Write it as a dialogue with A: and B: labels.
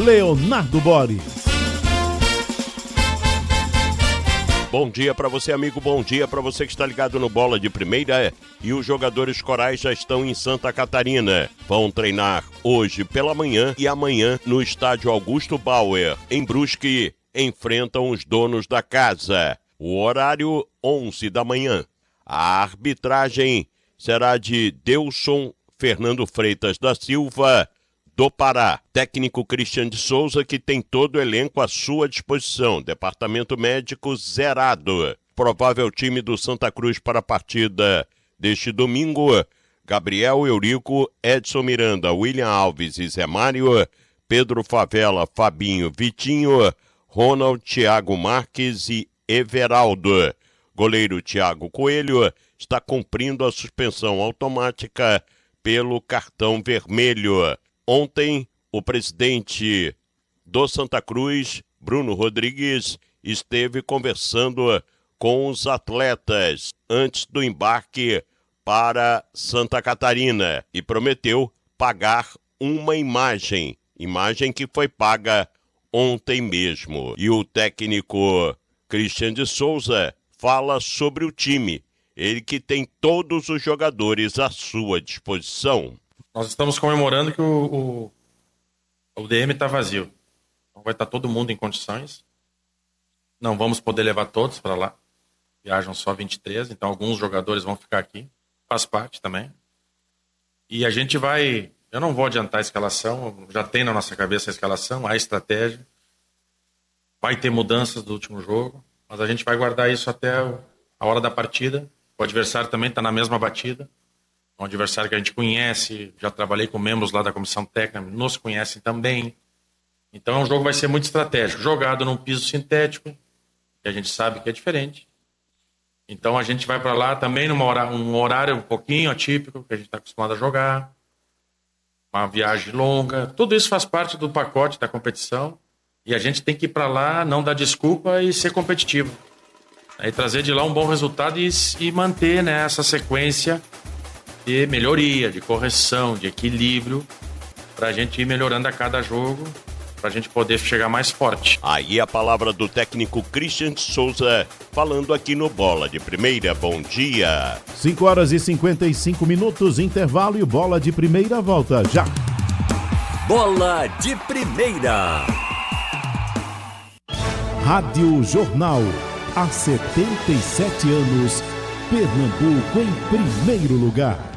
A: Leonardo Boris.
B: Bom dia para você, amigo, bom dia para você que está ligado no Bola de Primeira. E os jogadores corais já estão em Santa Catarina. Vão treinar hoje pela manhã e amanhã no estádio Augusto Bauer. Em Brusque, enfrentam os donos da casa. O horário, 11 da manhã. A arbitragem será de Delson Fernando Freitas da Silva, do Pará. Técnico Christian de Souza, que tem todo o elenco à sua disposição. Departamento médico zerado. Provável time do Santa Cruz para a partida deste domingo: Gabriel, Eurico, Edson Miranda, William Alves e Zé Mário, Pedro Favela, Fabinho, Vitinho, Ronald, Thiago Marques e Everaldo. Goleiro Thiago Coelho está cumprindo a suspensão automática pelo cartão vermelho. Ontem, o presidente do Santa Cruz, Bruno Rodrigues, esteve conversando com os atletas antes do embarque para Santa Catarina e prometeu pagar uma imagem que foi paga ontem mesmo. E o técnico Christian de Souza fala sobre o time, ele que tem todos os jogadores à sua disposição.
C: Nós estamos comemorando que o DM está vazio. Então vai estar todo mundo em condições. Não vamos poder levar todos para lá. Viajam só 23, então alguns jogadores vão ficar aqui. Faz parte também. E a gente vai... Eu não vou adiantar a escalação, já tem na nossa cabeça a escalação, a estratégia. Vai ter mudanças do último jogo, mas a gente vai guardar isso até a hora da partida. O adversário também está na mesma batida. Um adversário que a gente conhece, já trabalhei com membros lá da comissão técnica, nos conhecem também. Então o jogo vai ser muito estratégico, jogado num piso sintético, que a gente sabe que é diferente. Então a gente vai para lá também num horário um pouquinho atípico, que a gente está acostumado a jogar. Uma viagem longa, tudo isso faz parte do pacote da competição. E a gente tem que ir para lá, não dar desculpa e ser competitivo. E trazer de lá um bom resultado e manter, né, essa sequência de melhoria, de correção, de equilíbrio, para a gente ir melhorando a cada jogo, para a gente poder chegar mais forte.
B: Aí a palavra do técnico Christian de Souza, falando aqui no Bola de Primeira. Bom dia.
A: 5 horas e 55 minutos, intervalo, e o Bola de Primeira volta já.
D: Bola de Primeira.
A: Rádio Jornal. Há 77 anos, Pernambuco em primeiro lugar.